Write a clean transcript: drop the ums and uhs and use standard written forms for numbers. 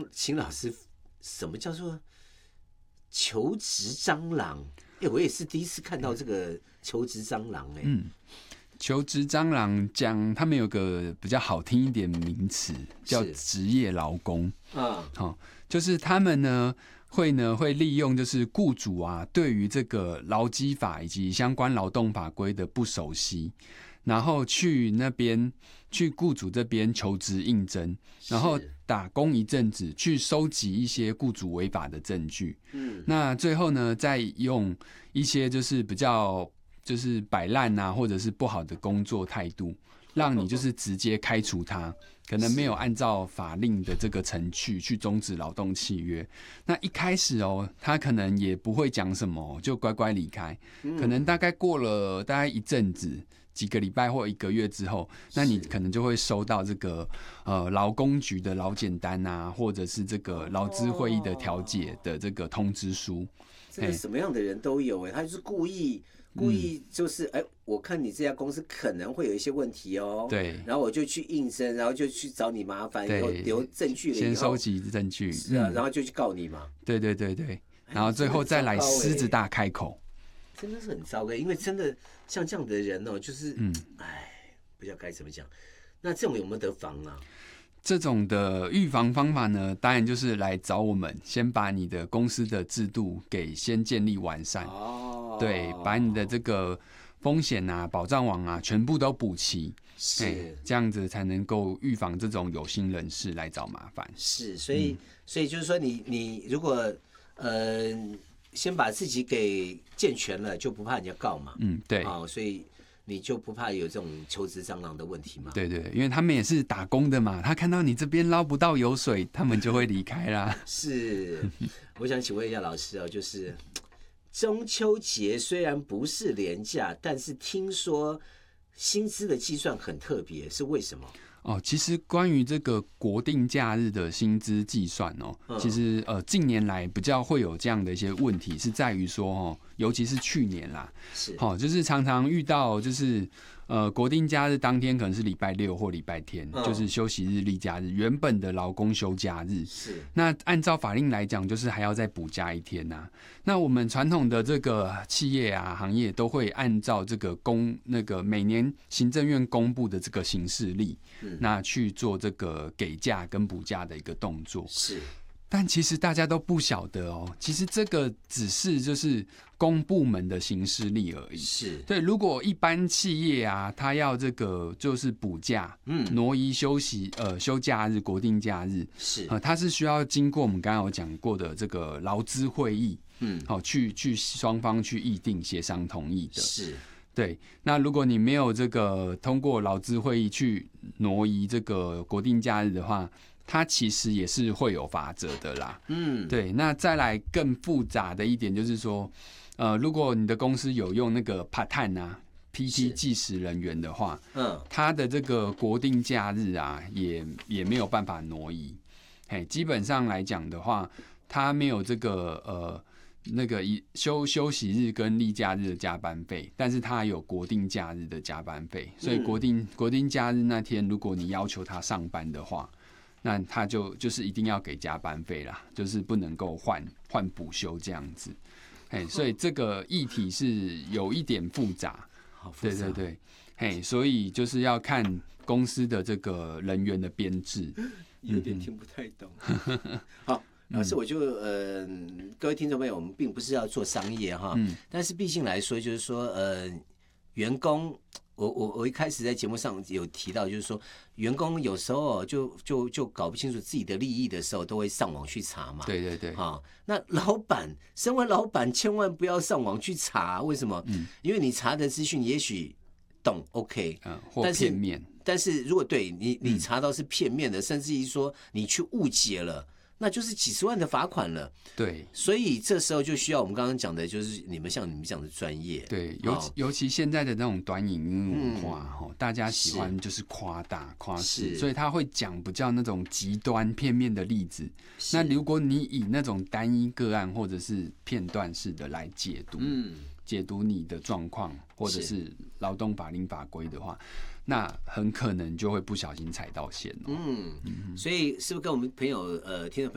请老师，什么叫做求职蟑螂？我也是第一次看到这个求职蟑螂求职蟑螂讲，他们有个比较好听一点名词，叫职业劳工。就是他们呢会利用就是雇主啊对于这个劳基法以及相关劳动法规的不熟悉，然后去雇主这边求职应征，然后打工一阵子，去收集一些雇主违法的证据。那最后呢，再用一些就是比较就是摆烂啊，或者是不好的工作态度，让你就是直接开除他，可能没有按照法令的这个程序去终止劳动契约。那一开始他可能也不会讲什么，就乖乖离开。可能大概过了大概一阵子，几个礼拜或1个月之后，那你可能就会收到这个劳工局的劳检单啊，或者是这个劳资会议的调解的这个通知书。 这个什么样的人都有他就是故意就是我看你这家公司可能会有一些问题对， 然后我就去应征，然后就去找你麻烦，以后留证据了以后， 先收集证据， 是啊，然后就去告你嘛。 对，然后最后再来狮子大开口， 真的是很糟糕，因为真的像这样的人就是不知道该怎么讲。那这种有没有得防啊？ 这种的预防方法呢，当然就是来找我们，先把你的公司的制度给先建立完善。对，把你的这个风险啊、保障网啊全部都补齐，这样子才能够预防这种有心人士来找麻烦。 是，所以就是说你如果先把自己给健全了，就不怕人家告嘛。 对。 所以你就不怕有这种求职蟑螂的问题吗？ 对，因为他们也是打工的嘛，他看到你这边捞不到油水，他们就会离开啦。 是，我想请问一下老师就是中秋节虽然不是连假，但是听说薪资的计算很特别，是为什么？ 其实关于这个国定假日的薪资计算其实近年来比较会有这样的一些问题，是在于说尤其是去年啦，就是常常遇到就是国定假日当天可能是礼拜6或礼拜天，就是休息日、例假日，原本的劳工休假日，那按照法令来讲，就是还要再补加1天啊。那我们传统的这个企业啊、行业都会按照这个每年行政院公布的这个行事历，那去做这个给假跟补假的一个动作。但其实大家都不晓得其实这个只是就是公部门的行事历而已。对，如果一般企业啊，他要这个就是补假，挪移休假日、国定假日，它是需要经过我们刚刚有讲过的这个劳资会议，去双方去议定、协商同意的。对，那如果你没有这个通过劳资会议去挪移这个国定假日的话，它其实也是会有罚则的啦。对，那再来更复杂的一点就是说，如果你的公司有用那个 part time 啊 PT 计时人员的话，他的这个国定假日啊，也没有办法挪移。基本上来讲的话，他没有这个休息日跟例假日的加班费，但是他有国定假日的加班费，所以国定假日那天，如果你要求他上班的话，那他就是一定要给加班费啦，就是不能够换补休这样子。所以这个议题是有一点复杂。对，所以就是要看公司的这个人员的编制。 有点听不太懂。好，老师，我就各位听众朋友，我们并不是要做商业哈，但是毕竟来说，就是说员工。我一开始在节目上有提到，就是说员工有时候就搞不清楚自己的利益的时候，都会上网去查嘛。 对， 那身为老板，千万不要上网去查，为什么？因为你查的资讯也许懂 OK， 或片面。 但是如果对你查到是片面的，甚至于说你去误解了，那就是几十万的罚款了。 对， 所以这时候就需要我们刚刚讲的，就是你们像你们这样的专业。 对，尤其现在的那种短影音文化，大家喜欢就是夸大夸饰，所以他会讲比较那种极端片面的例子。那如果你以那种单一个案或者是片段式的来解读你的状况，或者是劳动法令法规的话，那很可能就会不小心踩到线。所以是不是跟我们朋友听众朋友